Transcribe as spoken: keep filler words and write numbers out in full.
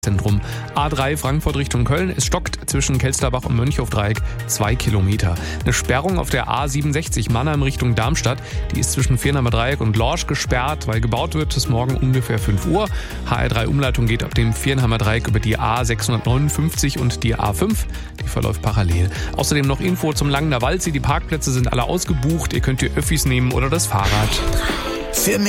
Zentrum. A drei Frankfurt Richtung Köln. Es stockt zwischen Kelsterbach und Mönchhofdreieck zwei Kilometer. Eine Sperrung auf der A siebenundsechzig Mannheim Richtung Darmstadt. Die ist zwischen Viernheimer Dreieck und Lorsch gesperrt, weil gebaut wird bis morgen ungefähr fünf Uhr. H R drei Umleitung geht ab dem Viernheimer Dreieck über die A sechshundertneunundfünfzig und die A fünf. Die verläuft parallel. Außerdem noch Info zum Langener Waldsee. Die Parkplätze sind alle ausgebucht. Ihr könnt die Öffis nehmen oder das Fahrrad. Für